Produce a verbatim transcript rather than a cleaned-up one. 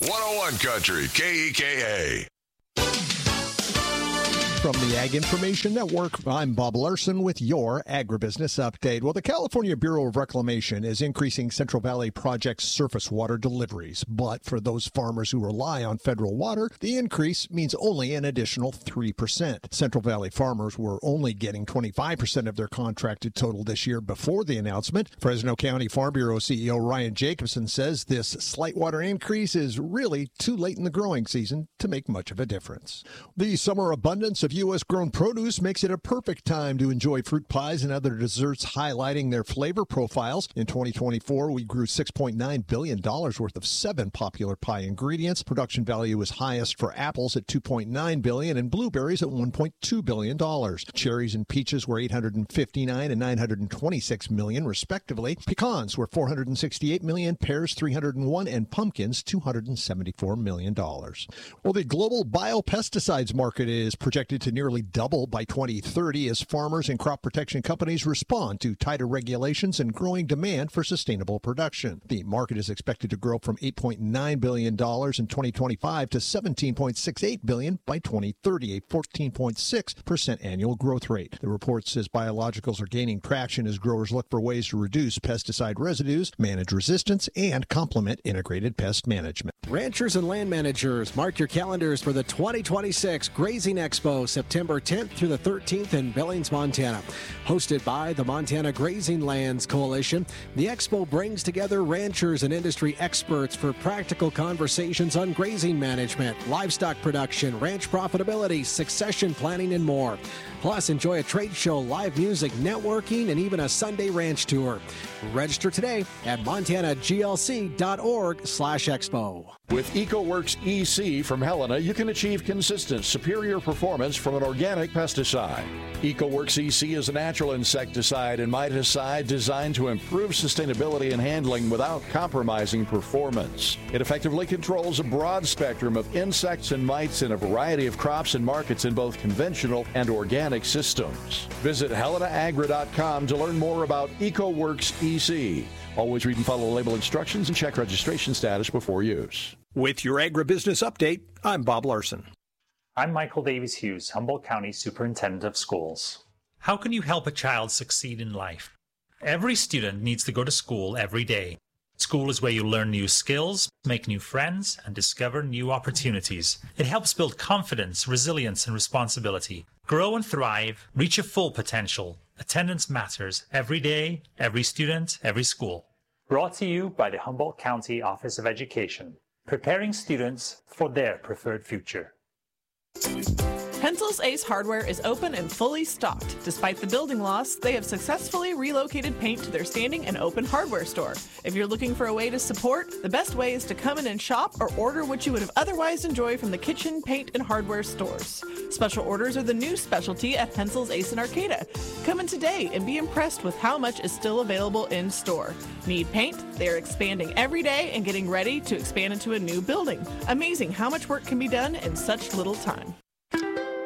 one oh one Country, K E K A. From the Ag Information Network, I'm Bob Larson with your Agribusiness Update. Well, the California Bureau of Reclamation is increasing Central Valley Project's surface water deliveries. But for those farmers who rely on federal water, the increase means only an additional three percent. Central Valley farmers were only getting twenty-five percent of their contracted total this year before the announcement. Fresno County Farm Bureau C E O Ryan Jacobson says this slight water increase is really too late in the growing season to make much of a difference. The summer abundance of U S grown produce makes it a perfect time to enjoy fruit pies and other desserts highlighting their flavor profiles. In twenty twenty-four, we grew six point nine billion dollars worth of seven popular pie ingredients. Production value was highest for apples at two point nine billion dollars and blueberries at one point two billion dollars. Cherries and peaches were eight hundred fifty-nine and nine hundred twenty-six million dollars respectively. Pecans were four hundred sixty-eight million dollars, pears three hundred one, and pumpkins two hundred seventy-four million dollars. Well, the global biopesticides market is projected to nearly double by twenty thirty as farmers and crop protection companies respond to tighter regulations and growing demand for sustainable production. The market is expected to grow from eight point nine billion dollars in twenty twenty-five to seventeen point six eight billion dollars by twenty thirty, a fourteen point six percent annual growth rate. The report says biologicals are gaining traction as growers look for ways to reduce pesticide residues, manage resistance, and complement integrated pest management. Ranchers and land managers, mark your calendars for the twenty twenty-six Grazing Expo, September tenth through the thirteenth in Billings, Montana. Hosted by the Montana Grazing Lands Coalition, the expo brings together ranchers and industry experts for practical conversations on grazing management, livestock production, ranch profitability, succession planning, and more. Plus, enjoy a trade show, live music, networking, and even a Sunday ranch tour. Register today at montanaglc.org slash expo. With EcoWorks E C from Helena, you can achieve consistent, superior performance from an organic pesticide. EcoWorks E C is a natural insecticide and miticide designed to improve sustainability and handling without compromising performance. It effectively controls a broad spectrum of insects and mites in a variety of crops and markets in both conventional and organic systems. Visit helena agra dot com to learn more about EcoWorks E C. Always read and follow label instructions and check registration status before use. With your Agribusiness Update, I'm Bob Larson. I'm Michael Davies Hughes, Humboldt County Superintendent of Schools. How can you help a child succeed in life? Every student needs to go to school every day. School is where you learn new skills, make new friends, and discover new opportunities. It helps build confidence, resilience, and responsibility. Grow and thrive, reach your full potential. Attendance matters every day, every student, every school. Brought to you by the Humboldt County Office of Education, preparing students for their preferred future. Pencils Ace Hardware is open and fully stocked. Despite the building loss, they have successfully relocated paint to their standing and open hardware store. If you're looking for a way to support, the best way is to come in and shop or order what you would have otherwise enjoyed from the kitchen, paint, and hardware stores. Special orders are the new specialty at Pencils Ace in Arcata. Come in today and be impressed with how much is still available in store. Need paint? They are expanding every day and getting ready to expand into a new building. Amazing how much work can be done in such little time.